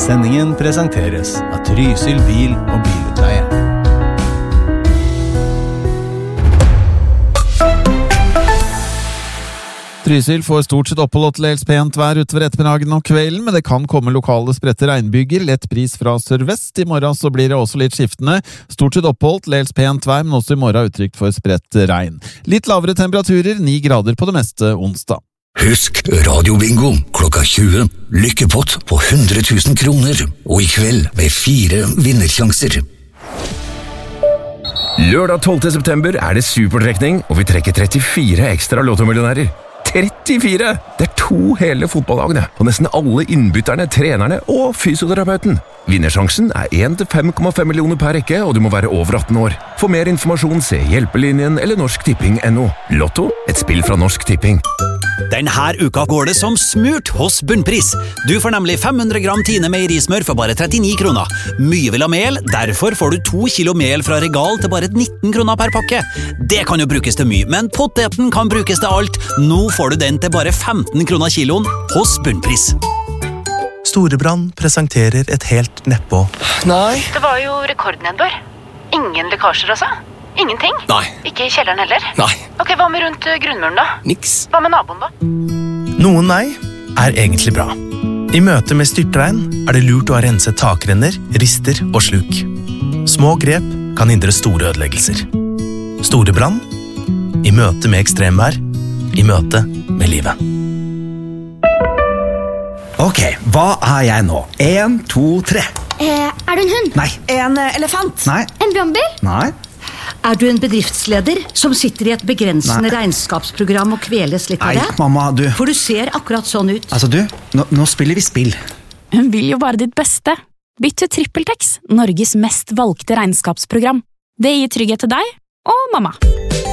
Sendingen presenteres av Trysil bil- og bilutleie. Trysil får stort sett opphold og til dels pent vær utover ettermiddagen og kvelden, men det kan komme lokale spredte regnbyger, lett bris fra sørvest. I morgen så blir det også litt skiftende. Stort sett opphold, til dels pent vær, men også i morgen utrygt for spredt regn. Litt lavere temperaturer, 9 grader på det meste onsdag. Husk radiobingo klokka 20. Lykkepott på 100 000 kroner, og i kveld med 4 vinnersjanser. Lørdag 12. september er det supertrekning, og vi trekker 34 ekstra lottomillionærer. 34! Det er 2 hele fotballagene, og nesten alle innbytterne, trenerne og fysioterapeuten. Vinnersjansen er 1 til 5,5 millioner per rekke, og du må være over 18 år. For mer informasjon se Hjelpelinjen eller norsktipping.no. Lotto, et spill fra Norsk Tipping. Denne uka går det som smurt hos Bunnpris. Du får nemlig 500 gram Tine meierismør for bare 39 kroner. Mye vil ha mel, derfor får du 2 kilo mel fra Regal til bare 19 kroner per pakke. Det kan jo brukes til mye, men poteten kan brukes til alt. Nå får du den til bare 15 kroner kiloen hos Bunnpris. Storebrand presenterer et helt nedpå. Nei. Det var jo rekordnedbør. Ingen lekkasjer altså? Ingenting? Nei. Ikke i kjelleren heller? Nei. Ok, hva med rundt grunnmuren da? Niks. Hva med naboen da? Noen nei er egentlig bra. I møte med styrtregn er det lurt å ha renset takrenner, rister og sluk. Små grep kan hindre store ødeleggelser. Storebrand i møte med ekstremvær, i møte med livet. Ok, hva er jeg nå? 1, 2, 3. Er du en hund? Nei. En elefant? Nei. En brannbil? Nei. Er du en bedriftsleder som sitter i et begrensende regnskapsprogram og kveles litt av det? Nei, mamma, du. For du ser akkurat sånn ut. Altså du, nå spiller vi spill. Hun vil jo bare ditt beste. Bytt til TrippelTex, Norges mest valgte regnskapsprogram. Det gir trygghet til deg og mamma.